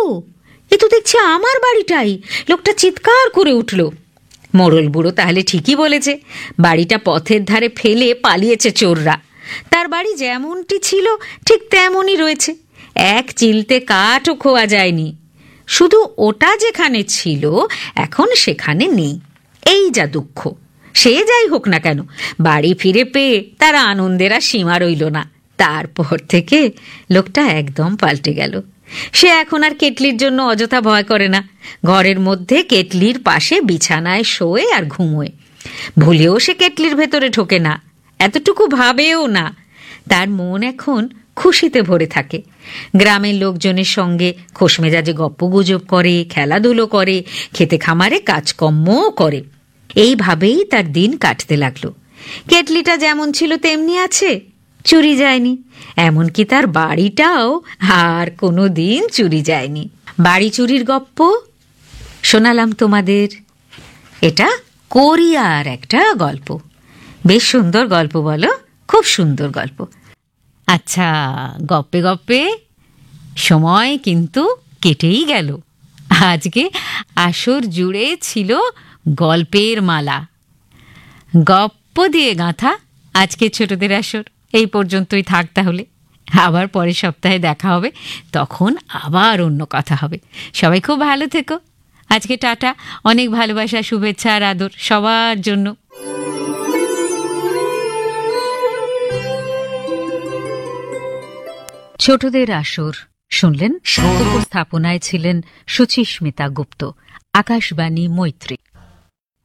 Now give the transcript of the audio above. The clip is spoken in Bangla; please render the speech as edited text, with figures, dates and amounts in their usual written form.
এ তো দেখছি আমার বাড়িটাই। লোকটা চিৎকার করে উঠল। মোড়ল বুড়ো তাহলে ঠিকই বলেছে, বাড়িটা পথের ধারে ফেলে পালিয়েছে চোররা। তার বাড়ি যেমনটি ছিল ঠিক তেমনই রয়েছে, এক চিলতে কাঠও খোয়া যায়নি। শুধু ওটা যেখানে ছিল এখন সেখানে নেই, এই যা দুঃখ। সে যাই হোক না কেন, বাড়ি ফিরে পেয়ে তার আনন্দের আর সীমা রইল না। তারপর থেকে লোকটা একদম পাল্টে গেল। সে এখন আর কেটলির জন্য অযথা ভয় করে না। ঘরের মধ্যে কেটলির পাশে বিছানায় শোয় আর ঘুমোয়। ভুলেও সে কেটলির ভেতরে ঢোকে না, এতটুকু ভাবেও না। তার মন এখন খুশিতে ভরে থাকে। গ্রামের লোকজনের সঙ্গে খোশমেজাজে গপ্পগুজব করে, খেলাধুলো করে, খেতে খামারে কাজকর্মও করে। এইভাবেই তার দিন কাটতে লাগলো। কেটলিটা যেমন ছিল তেমনি আছে, চুরি যায়নি। এমনকি তার বাড়িটাও আর কোনো দিন চুরি যায়নি। বাড়ি চুরির গপ্প শোনালাম তোমাদের। এটা কোরিয়ার একটা গল্প। বেশ সুন্দর গল্প বলো, খুব সুন্দর গল্প। আচ্ছা, গপ্পে গপ্পে সময় কিন্তু কেটেই গেল। আজকে আসর জুড়ে ছিল গল্পের মালা, গপ্প দিয়ে গাঁথা। আজকে ছোটদের আসর এই পর্যন্তই থাক তাহলে। আবার পরের সপ্তাহে দেখা হবে, তখন আবার অন্য কথা হবে। সবাই খুব ভালো থেকো। আজকে টাটা, অনেক ভালোবাসা, শুভেচ্ছা আর আদর সবার জন্য। ছোটদের আসর শুনলেন। উপস্থাপনায় ছিলেন সুচিস্মিতা গুপ্ত, আকাশবাণী মৈত্রী।